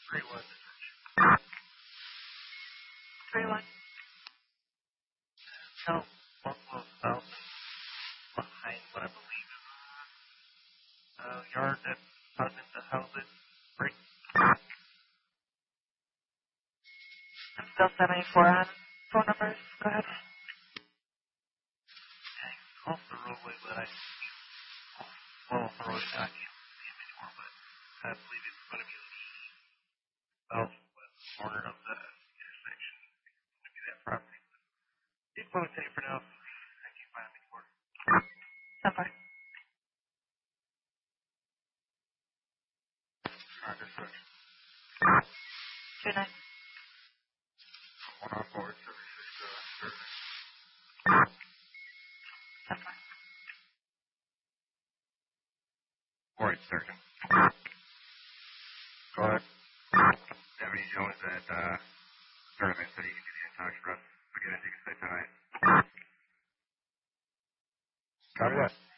3-1. 3-1. Tell Buffalo South behind what I believe is yard that runs into houses. Break. I'm still 74 on phone numbers. Go ahead. Off the roadway, but I off the road, I can't see him anymore, but I believe it's going to be the southwest corner of the intersection. It's going to be that property. Keep close to for now. I can't find him anymore. Number. Intersection. 29. 104, 36, Number. 48, Go ahead. Deputy Jones at Tournament said he can give you in touch for us. Again, you can say tonight. Copy that.